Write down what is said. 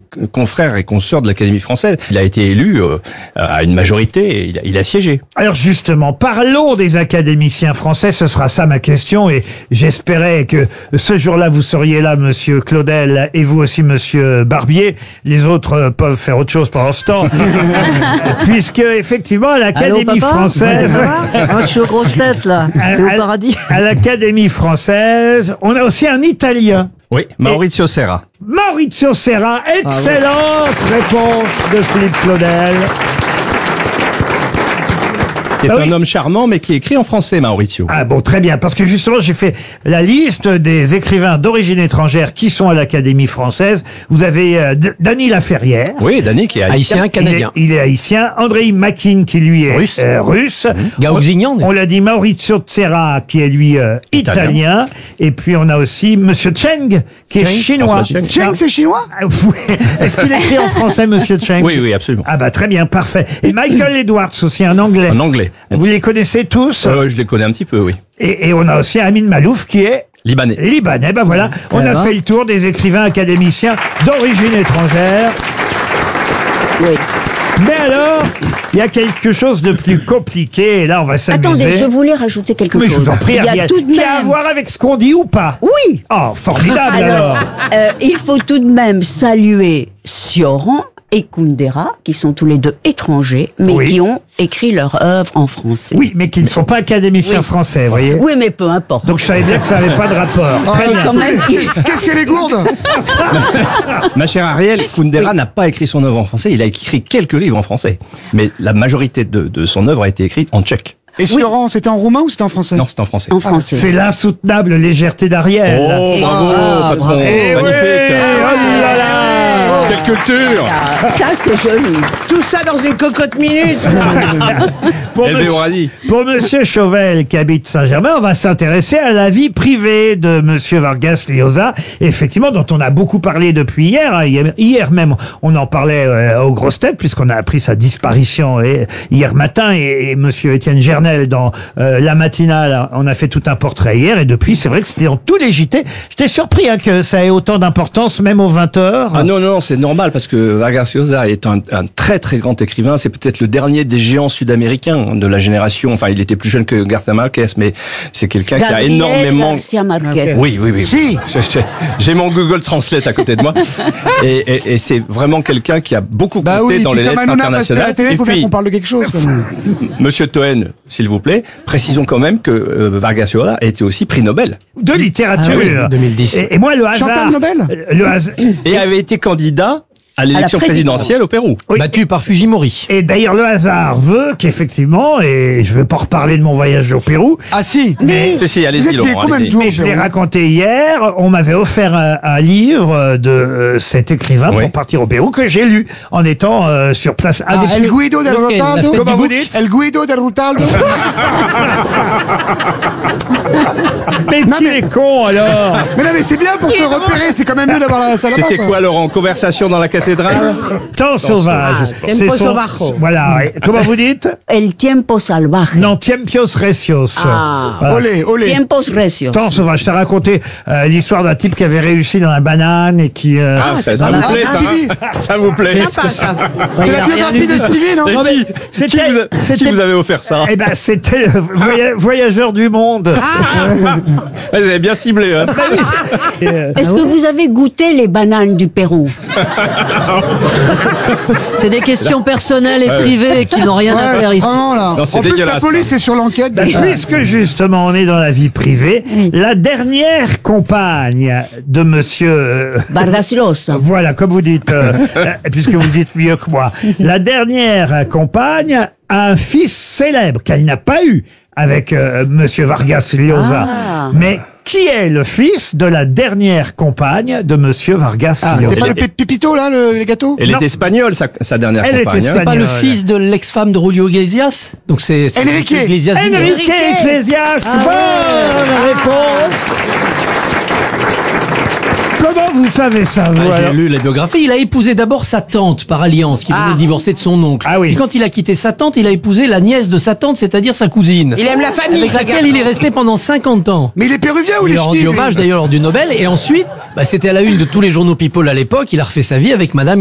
confrères et consoeurs de l'Académie française. Il a été élu à une majorité et il a siégé. Alors justement, parlons des académiciens français, ce sera ça ma question, et j'espérais que ce jour-là vous seriez là, monsieur Claudel, et vous aussi, monsieur Barbier. Les autres peuvent faire autre chose pendant ce temps, puisque effectivement, à l'Académie française... Je suis aux grosses têtes, là. T'es au paradis. À l'Académie française, on a aussi un Italien. Oui, Maurizio Serra. Maurizio Serra, excellente réponse de Philippe Claudel. Qui est un homme charmant, mais qui écrit en français, Maurizio. Ah bon, très bien, parce que justement, j'ai fait la liste des écrivains d'origine étrangère qui sont à l'Académie française. Vous avez Dany Laferrière. Oui, Dany qui est haïtien, canadien. Il est haïtien. Andrei Makin qui lui est russe. Gaoxignan. On l'a dit, Maurizio Serra qui est lui italien. Et puis on a aussi Monsieur Cheng qui est chinois. Cheng, c'est chinois? Est-ce qu'il écrit en français, Monsieur Cheng? Oui, absolument. Ah bah très bien, parfait. Et Michael Edwards aussi, un anglais. Un anglais. Vous les connaissez tous? Je les connais un petit peu, oui. Et on a aussi Amin Malouf qui est libanais. Ben voilà, on a fait le tour des écrivains académiciens d'origine étrangère. Oui. Mais alors, il y a quelque chose de plus compliqué, et là on va s'amuser. Attendez, je voulais rajouter quelque chose. Mais je vous en prie, Il y a Ariel, tout de qui a à même... voir avec ce qu'on dit ou pas? Oui. Oh, formidable alors. Il faut tout de même saluer Sioran et Kundera, qui sont tous les deux étrangers, mais qui ont écrit leur œuvre en français. Oui, mais qui ne sont pas académiciens français, vous voyez. Oui, mais peu importe. Donc je savais bien que ça n'avait pas de rapport. Très bien. Quand même... Qu'est-ce qu'elle est gourde? Ma chère Ariel, Kundera n'a pas écrit son œuvre en français, il a écrit quelques livres en français. Mais la majorité de son œuvre a été écrite en tchèque. Et Sioran, c'était en roumain ou c'était en français? Non, c'était en français. En français. C'est l'insoutenable légèreté d'Ariel. Oh, bravo, patron. bravo. Magnifique. Oh là là. Quelle culture. Ça, c'est joli. Tout ça dans une cocotte minute. Pour monsieur Chauvel qui habite Saint-Germain, on va s'intéresser à la vie privée de monsieur Vargas Llosa, effectivement, dont on a beaucoup parlé depuis hier. Hier même, on en parlait aux grosses têtes, puisqu'on a appris sa disparition hier matin, et monsieur Étienne Gernel dans la matinale, on a fait tout un portrait hier, et depuis, c'est vrai que c'était dans tous les JT. J'étais surpris que ça ait autant d'importance, même aux 20h. Ah non, c'est normal, parce que Vargas Llosa est un très très grand écrivain. C'est peut-être le dernier des géants sud-américains de la génération. Enfin, il était plus jeune que García Márquez, mais c'est quelqu'un qui a énormément... García Márquez. Oui. Si. J'ai mon Google Translate à côté de moi. Et c'est vraiment quelqu'un qui a beaucoup compté dans les lettres internationales. Il faut bien qu'on parle de quelque chose. Monsieur Toen, s'il vous plaît, précisons quand même que Vargas Llosa a été aussi prix Nobel. De littérature. 2010. Et moi, le hasard... Chantal Nobel. Et avait été candidat à l'élection présidentielle au Pérou. Oui. Battu par Fujimori. Et d'ailleurs, le hasard veut qu'effectivement, et je ne veux pas reparler de mon voyage au Pérou, Ah si. mais Si, Vous allez-y, étiez Laurent. combien de allez-y. jours, je l'ai Jérôme? raconté hier, on m'avait offert un livre de cet écrivain pour partir au Pérou que j'ai lu en étant sur place avec El Guido del Lequel? La Rutaldo. fête Comment du vous bouc? dites? El Guido del Rutaldo. Mais qui est con alors? Mais non, mais c'est bien pour se repérer, c'est quand même mieux d'avoir la salle. C'était quoi, Laurent? Conversation dans la cathédrale? Temps sauvage. C'est Tempo son- Sovajo. Voilà. Et comment vous dites? El tiempo salvaje. Non, tiempios recios. Voilà. Olé, olé. Tiempos recios. Temps sauvage. Je t'ai raconté l'histoire d'un type qui avait réussi dans la banane et qui... Ça vous plaît, ça, Stevie. Ça vous plaît? Sympa, ça. C'est la biographie de Stevie, non? Et Non, mais qui c'était- qui vous avez offert ça? Eh ben, c'était Voyageur du monde. Vous avez bien ciblé, hein. Est-ce que vous avez goûté les bananes du Pérou? C'est des questions personnelles et privées qui n'ont rien à faire ici. Vraiment, là. Non, c'est En plus, la dégueulasse, police est sur l'enquête. Ben, puisque justement on est dans la vie privée, la dernière compagne de monsieur... Vargas Llosa. voilà, comme vous dites, puisque vous le dites mieux que moi, la dernière compagne a un fils célèbre qu'elle n'a pas eu avec monsieur Vargas Llosa. Ah. Mais qui est le fils de la dernière compagne de monsieur Vargas Ah, Llosa? c'est pas le Pépito, là, les gâteaux? Elle Non. est espagnole, sa dernière Elle est compagne. hein. espagnole. Pas le fils de l'ex-femme de Julio Iglesias. Donc c'est Enrique. Iglesias. Enrique Iglesias, bonne réponse. Comment vous savez ça, vous, J'ai alors lu la biographie. Il a épousé d'abord sa tante par alliance, qui venait de divorcer de son oncle. Ah oui. Et quand il a quitté sa tante, il a épousé la nièce de sa tante, c'est-à-dire sa cousine. Il aime la famille, Avec ce laquelle gars. il est resté pendant 50 ans. Mais il est péruvien ou Il il lui est a rendu ch'ti, lui hommage d'ailleurs lors du Nobel. Et ensuite, c'était à la une de tous les journaux People à l'époque. Il a refait sa vie avec Madame